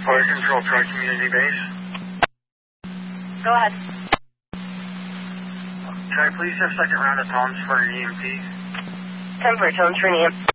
Fire Control, Tri-Community Base. Go ahead. Can I please have second round of tones for an EMT? 10 for tones for an EMT.